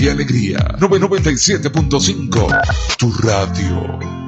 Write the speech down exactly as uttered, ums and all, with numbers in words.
y alegría. noventa y siete punto cinco, tu radio.